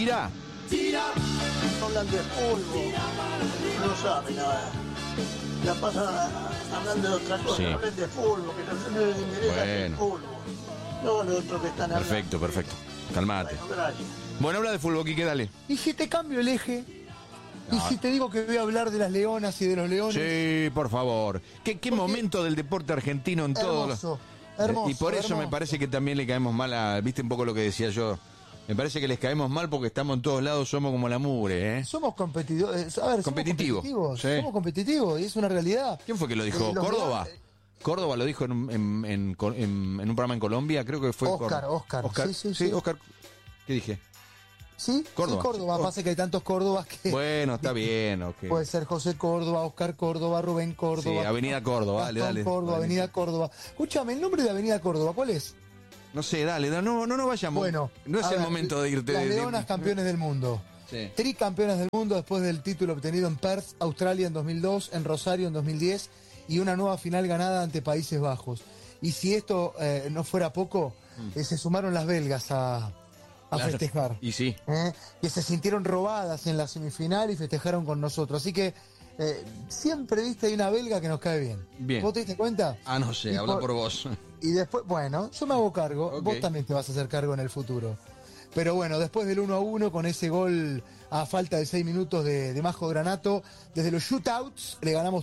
Tira. Hablan de fútbol, no saben nada. La pasan hablando de otra cosa, Sí. hablan de fútbol, que no les interesa el fútbol. No lo otro que están hablando. Perfecto. Calmate. Bueno, gracias. Bueno, habla de fútbol, Quique, dale. ¿Y si te cambio el eje? ¿Y No. si te digo que voy a hablar de las leonas y de los leones? Sí, por favor. ¿Qué momento del deporte argentino en todo? Hermoso, Y por eso me parece que también le caemos mal a... ¿Viste un poco lo que decía yo? Me parece que les caemos mal porque estamos en todos lados, somos como la mugre, ¿eh? Somos competidores. A ver, Competitivos, sí. Somos competitivos y es una realidad. ¿Quién fue que lo dijo? Los ¿Córdoba? leones- Córdoba lo dijo en un programa en Colombia, creo que fue Oscar. Sí. Oscar. ¿Qué dije? Sí, Córdoba. sí, Córdoba. Oh. Pasa que hay tantos Córdobas que... Bueno, está bien, ok. Puede ser José Córdoba, Oscar Córdoba, Rubén Córdoba. Sí, Avenida Córdoba, Gastón dale. Córdoba, Avenida Córdoba. Escúchame, el nombre de Avenida Córdoba, ¿cuál es? No sé, dale, no vayamos. Bueno, no es a el ver, momento de irte. Las leonas campeones del mundo. Sí. Tricampeonas del mundo después del título obtenido en Perth, Australia en 2002, en Rosario en 2010 y una nueva final ganada ante Países Bajos. Y si esto no fuera poco, se sumaron las belgas a Claro. festejar. Y sí. Que se sintieron robadas en la semifinal y festejaron con nosotros. Así que siempre, viste, hay una belga que nos cae bien. Bien. ¿Vos te diste cuenta? Ah, no sé, habla por vos. Y después, bueno, yo me hago cargo, Ok. vos también te vas a hacer cargo en el futuro. Pero bueno, después del 1-1, con ese gol a falta de 6 minutos de Majo Granato, desde los shootouts le ganamos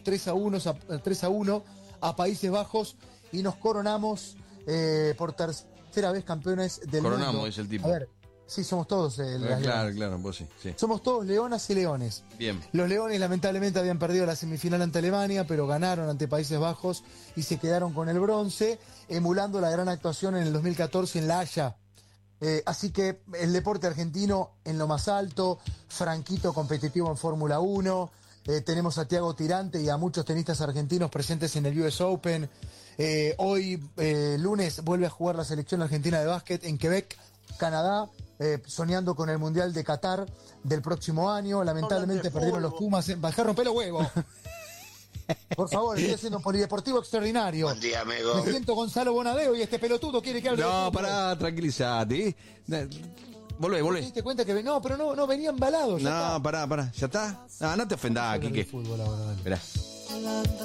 3-1 a Países Bajos y nos coronamos por tercera vez campeones del mundo. Coronamos, dice el tipo. A ver, sí, somos todos las leonas. Claro, vos sí. Somos todos leonas y leones. Bien. Los leones lamentablemente habían perdido la semifinal ante Alemania, pero ganaron ante Países Bajos y se quedaron con el bronce, emulando la gran actuación en el 2014 en La Haya. Así que el deporte argentino en lo más alto, Franquito competitivo en Fórmula 1, tenemos a Thiago Tirante y a muchos tenistas argentinos presentes en el US Open. Hoy, lunes, vuelve a jugar la selección argentina de básquet en Quebec, Canadá, soñando con el Mundial de Qatar del próximo año. Lamentablemente perdieron los Pumas. Bajá, rompe los huevos. Por favor, estoy haciendo un polideportivo extraordinario. Buen día, amigo. Me siento Gonzalo Bonadeo y este pelotudo quiere que hable de No, fútbol. pará, tranquilizate. ¿Te Volvé. diste cuenta que no, pero no venía embalado? Ya No, pará, ¿ya está? No te ofendás, está. Quique. Fútbol ahora, dale. Esperá.